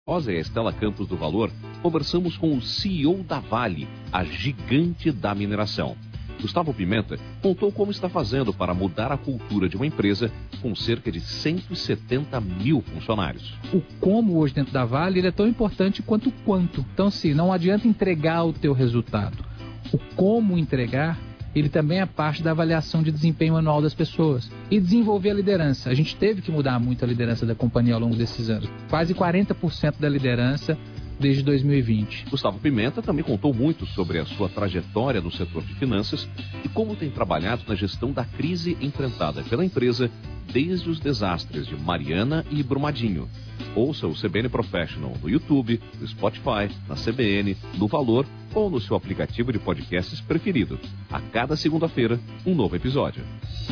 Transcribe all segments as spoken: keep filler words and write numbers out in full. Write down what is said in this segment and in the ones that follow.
Rosa e a Estela Campos do Valor, conversamos com o C E O da Vale, a gigante da mineração. Gustavo Pimenta contou como está fazendo para mudar a cultura de uma empresa com cerca de cento e setenta mil funcionários. O como hoje dentro da Vale ele é tão importante quanto o quanto. Então, assim, não adianta entregar o teu resultado. O como entregar, ele também é parte da avaliação de desempenho anual das pessoas. E desenvolver a liderança. A gente teve que mudar muito a liderança da companhia ao longo desses anos. Quase quarenta por cento da liderança desde dois mil e vinte. Gustavo Pimenta também contou muito sobre a sua trajetória no setor de finanças e como tem trabalhado na gestão da crise enfrentada pela empresa desde os desastres de Mariana e Brumadinho. Ouça o C B N Professional no YouTube, no Spotify, na C B N, no Valor ou no seu aplicativo de podcasts preferido. A cada segunda-feira, um novo episódio.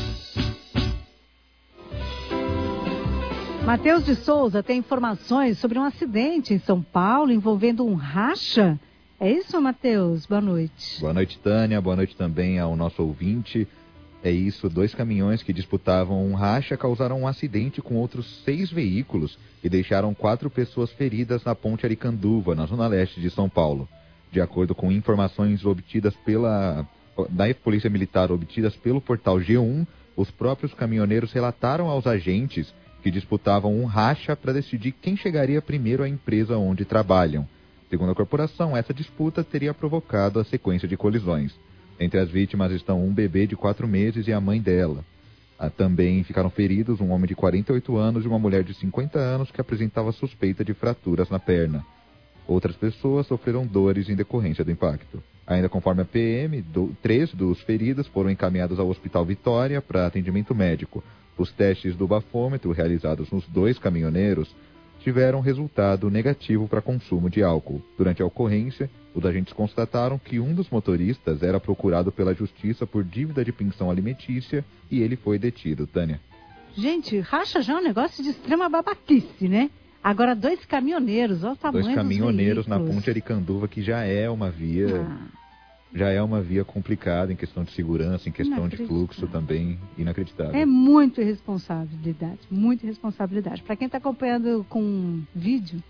Matheus de Souza tem informações sobre um acidente em São Paulo envolvendo um racha. É isso, Matheus? Boa noite. Boa noite, Tânia. Boa noite também ao nosso ouvinte. É isso, dois caminhões que disputavam um racha causaram um acidente com outros seis veículos e deixaram quatro pessoas feridas na Ponte Aricanduva, na zona leste de São Paulo. De acordo com informações obtidas pela da Polícia Militar, obtidas pelo portal G um, os próprios caminhoneiros relataram aos agentes que disputavam um racha para decidir quem chegaria primeiro à empresa onde trabalham. Segundo a corporação, essa disputa teria provocado a sequência de colisões. Entre as vítimas estão um bebê de quatro meses e a mãe dela. Ah, também ficaram feridos um homem de quarenta e oito anos e uma mulher de cinquenta anos que apresentava suspeita de fraturas na perna. Outras pessoas sofreram dores em decorrência do impacto. Ainda conforme a P M, do, três dos feridos foram encaminhados ao Hospital Vitória para atendimento médico. Os testes do bafômetro realizados nos dois caminhoneiros tiveram resultado negativo para consumo de álcool. Durante a ocorrência, os agentes constataram que um dos motoristas era procurado pela justiça por dívida de pensão alimentícia e ele foi detido. Tânia. Gente, racha já é um negócio de extrema babaquice, né? Agora dois caminhoneiros, olha o tamanho Dois caminhoneiros dos veículos. na Ponte Aricanduva, que já é uma via... Ah. Já é uma via complicada em questão de segurança, em questão de fluxo também, inacreditável. É muito irresponsabilidade, muita irresponsabilidade. Para quem está acompanhando com vídeo,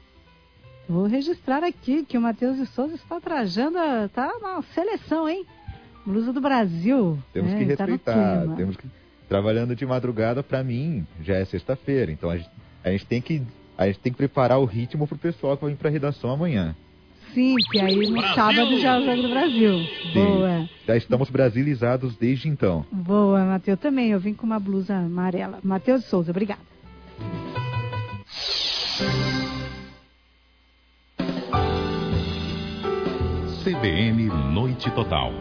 vou registrar aqui que o Matheus de Souza está trajando, está na seleção, hein? Blusa do Brasil. Temos é, que respeitar, tá temos que... Trabalhando de madrugada, para mim, já é sexta-feira, então a gente, a gente tem que a gente tem que preparar o ritmo para o pessoal que vai vir para a redação amanhã. Sim, que aí no Brasil. Sábado já é o Jogo do Brasil. Sim. Boa. Já estamos brasilizados desde então. Boa, Matheus. Também, eu vim com uma blusa amarela. Matheus de Souza, obrigada. C B N Noite Total.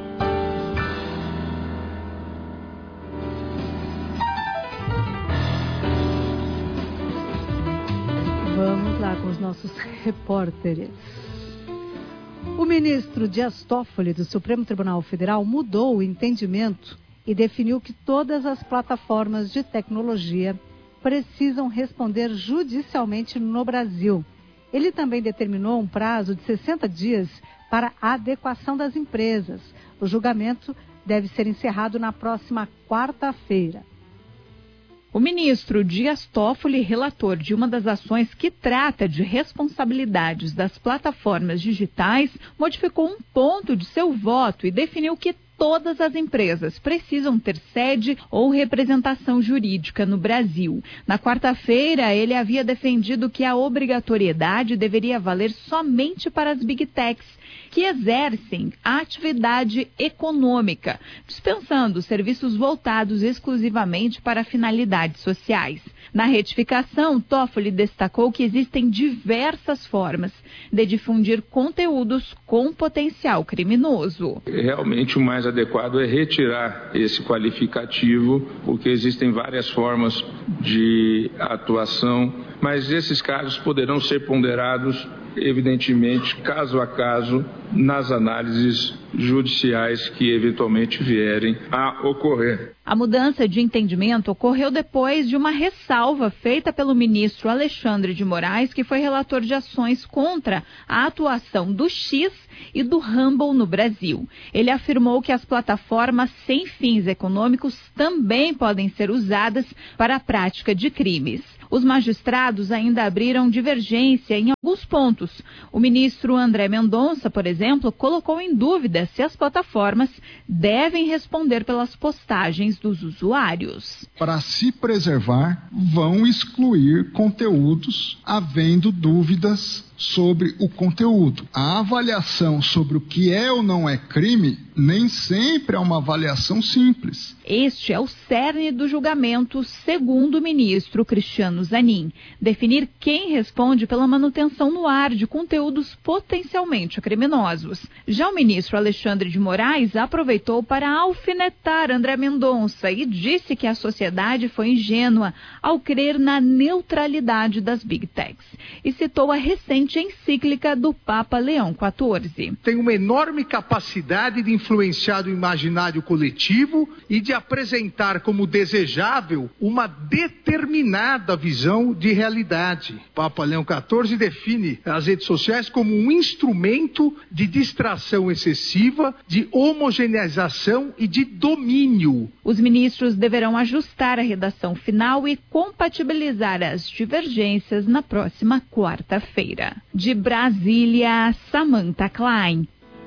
Vamos lá com os nossos repórteres. O ministro Dias Toffoli, do Supremo Tribunal Federal, mudou o entendimento e definiu que todas as plataformas de tecnologia precisam responder judicialmente no Brasil. Ele também determinou um prazo de sessenta dias para a adequação das empresas. O julgamento deve ser encerrado na próxima quarta-feira. O ministro Dias Toffoli, relator de uma das ações que trata de responsabilidades das plataformas digitais, modificou um ponto de seu voto e definiu que todas as empresas precisam ter sede ou representação jurídica no Brasil. Na quarta-feira, ele havia defendido que a obrigatoriedade deveria valer somente para as Big Techs, que exercem a atividade econômica, dispensando serviços voltados exclusivamente para finalidades sociais. Na retificação, Toffoli destacou que existem diversas formas de difundir conteúdos com potencial criminoso. Realmente o mais adequado é retirar esse qualificativo, porque existem várias formas de atuação, mas esses casos poderão ser ponderados, evidentemente, caso a caso, nas análises judiciais que eventualmente vierem a ocorrer. A mudança de entendimento ocorreu depois de uma ressalva feita pelo ministro Alexandre de Moraes, que foi relator de ações contra a atuação do X e do Rumble no Brasil. Ele afirmou que as plataformas sem fins econômicos também podem ser usadas para a prática de crimes. Os magistrados ainda abriram divergência em Alguns pontos. O ministro André Mendonça, por exemplo, colocou em dúvida se as plataformas devem responder pelas postagens dos usuários. Para se preservar, vão excluir conteúdos havendo dúvidas sobre o conteúdo. A avaliação sobre o que é ou não é crime nem sempre é uma avaliação simples. Este é o cerne do julgamento, segundo o ministro Cristiano Zanin. Definir quem responde pela manutenção no ar de conteúdos potencialmente criminosos. Já o ministro Alexandre de Moraes aproveitou para alfinetar André Mendonça e disse que a sociedade foi ingênua ao crer na neutralidade das Big Techs. E citou a recente encíclica do Papa Leão quatorze. Tem uma enorme capacidade de influenciar o imaginário coletivo e de apresentar como desejável uma determinada visão de realidade. O Papa Leão quatorze define as redes sociais como um instrumento de distração excessiva, de homogeneização e de domínio. Os ministros deverão ajustar a redação final e compatibilizar as divergências na próxima quarta-feira. De Brasília, Samantha Klein.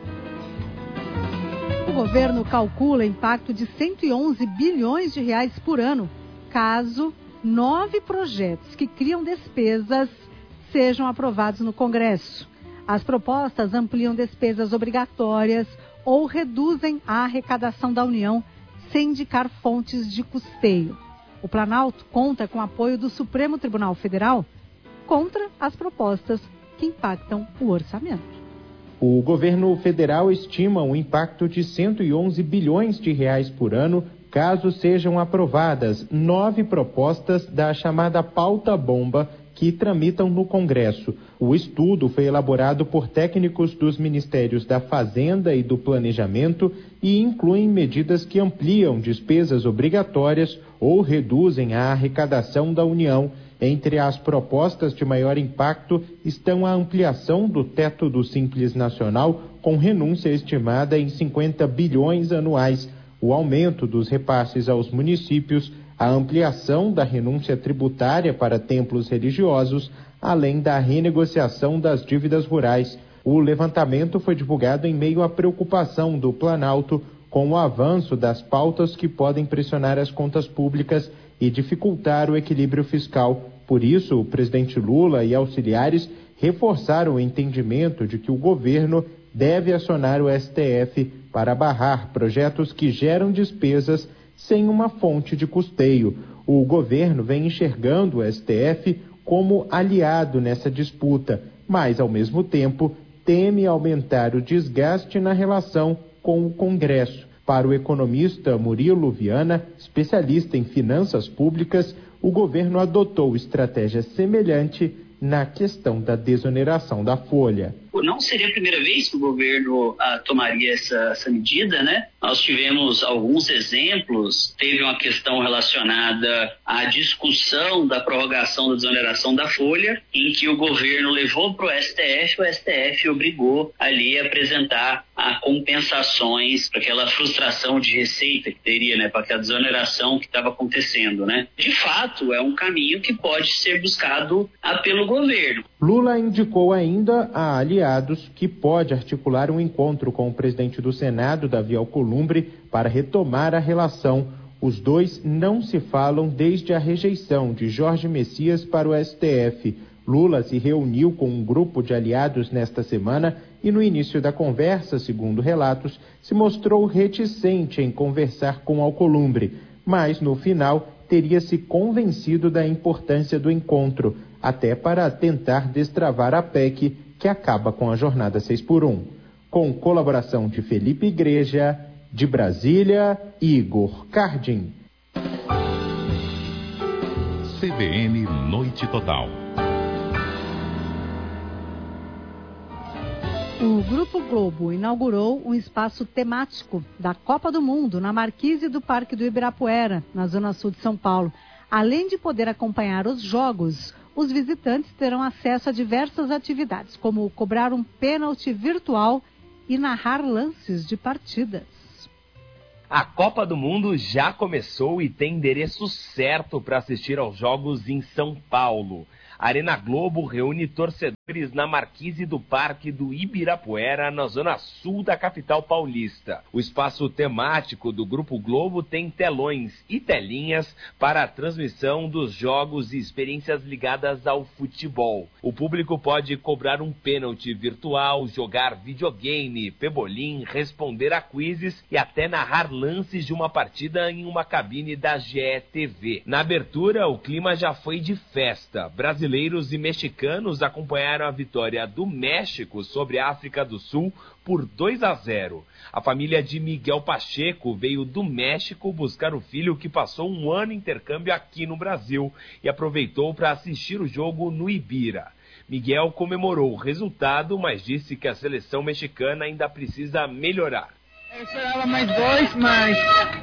O governo calcula impacto de cento e onze bilhões de reais por ano, caso nove projetos que criam despesas sejam aprovados no Congresso. As propostas ampliam despesas obrigatórias ou reduzem a arrecadação da União sem indicar fontes de custeio. O Planalto conta com apoio do Supremo Tribunal Federal contra as propostas que impactam o orçamento. O governo federal estima um impacto de cento e onze bilhões de reais por ano, caso sejam aprovadas nove propostas da chamada pauta bomba que tramitam no Congresso. O estudo foi elaborado por técnicos dos Ministérios da Fazenda e do Planejamento e incluem medidas que ampliam despesas obrigatórias ou reduzem a arrecadação da União. Entre as propostas de maior impacto estão a ampliação do teto do Simples Nacional, com renúncia estimada em cinquenta bilhões anuais, o aumento dos repasses aos municípios, a ampliação da renúncia tributária para templos religiosos, além da renegociação das dívidas rurais. O levantamento foi divulgado em meio à preocupação do Planalto com o avanço das pautas que podem pressionar as contas públicas e dificultar o equilíbrio fiscal. Por isso, o presidente Lula e auxiliares reforçaram o entendimento de que o governo deve acionar o S T F para barrar projetos que geram despesas sem uma fonte de custeio. O governo vem enxergando o S T F como aliado nessa disputa, mas, ao mesmo tempo, teme aumentar o desgaste na relação com o Congresso. Para o economista Murilo Viana, especialista em finanças públicas, o governo adotou estratégia semelhante na questão da desoneração da folha. Não seria a primeira vez que o governo ah, tomaria essa, essa medida, né? Nós tivemos alguns exemplos, teve uma questão relacionada à discussão da prorrogação da desoneração da folha, em que o governo levou para o S T F, o S T F obrigou ali a apresentar a compensações para aquela frustração de receita que teria, né? Para aquela desoneração que estava acontecendo, né? De fato, é um caminho que pode ser buscado ah, pelo governo. Lula indicou ainda a aliados que pode articular um encontro com o presidente do Senado, Davi Alcolumbre, para retomar a relação. Os dois não se falam desde a rejeição de Jorge Messias para o S T F. Lula se reuniu com um grupo de aliados nesta semana e no início da conversa, segundo relatos, se mostrou reticente em conversar com Alcolumbre, mas no final teria se convencido da importância do encontro, até para tentar destravar a P E C que acaba com a jornada seis por um. Com colaboração de Felipe Igreja, de Brasília, Igor Cardim. C B N Noite Total. O Grupo Globo inaugurou um espaço temático da Copa do Mundo na marquise do Parque do Ibirapuera, na zona sul de São Paulo. Além de poder acompanhar os jogos, os visitantes terão acesso a diversas atividades, como cobrar um pênalti virtual e narrar lances de partidas. A Copa do Mundo já começou e tem endereço certo para assistir aos jogos em São Paulo. A Arena Globo reúne torcedores na marquise do Parque do Ibirapuera, na zona sul da capital paulista. O espaço temático do Grupo Globo tem telões e telinhas para a transmissão dos jogos e experiências ligadas ao futebol. O público pode cobrar um pênalti virtual, jogar videogame, pebolim, responder a quizzes e até narrar lances de uma partida em uma cabine da G E T V. Na abertura, o clima já foi de festa. Brasileiros e mexicanos acompanharam a vitória do México sobre a África do Sul por dois a zero. A família de Miguel Pacheco veio do México buscar o filho que passou um ano em intercâmbio aqui no Brasil e aproveitou para assistir o jogo no Ibira. Miguel comemorou o resultado, mas disse que a seleção mexicana ainda precisa melhorar. Eu esperava mais dois, mas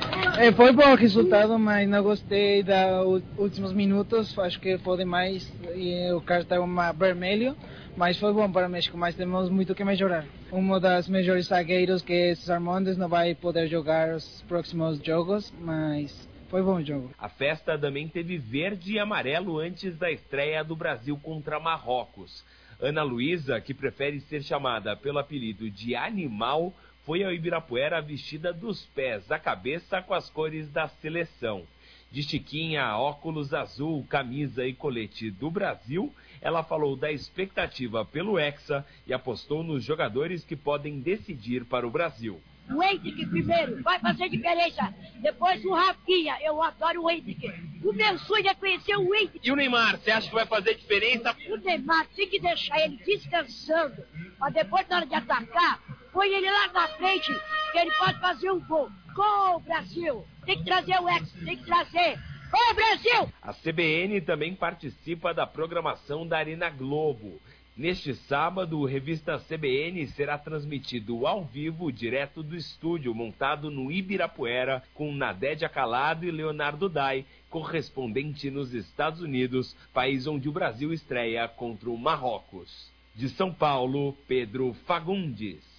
é, foi bom o resultado, mas não gostei dos últimos minutos. Acho que foi demais e o cartão vermelho, mas foi bom para o México, mas temos muito que melhorar. Um dos melhores zagueiros, que é César Montes, não vai poder jogar os próximos jogos, mas foi bom o jogo. A festa também teve verde e amarelo antes da estreia do Brasil contra Marrocos. Ana Luísa, que prefere ser chamada pelo apelido de Animal, foi ao Ibirapuera vestida dos pés à cabeça com as cores da seleção. De chiquinha, óculos azul, camisa e colete do Brasil, ela falou da expectativa pelo Hexa e apostou nos jogadores que podem decidir para o Brasil. O Henrique primeiro vai fazer diferença, depois o Rafinha, eu adoro o Henrique. O meu sonho é conhecer o Henrique. E o Neymar, você acha que vai fazer diferença? O Neymar tem que deixar ele descansando, mas depois na hora de atacar, põe ele lá na frente, que ele pode fazer um gol. Gol, Brasil! Tem que trazer o Hexa, tem que trazer. Gol, Brasil! A C B N também participa da programação da Arena Globo. Neste sábado, o Revista C B N será transmitido ao vivo, direto do estúdio montado no Ibirapuera, com Nadédia Calado e Leonardo Dai, correspondente nos Estados Unidos, país onde o Brasil estreia contra o Marrocos. De São Paulo, Pedro Fagundes.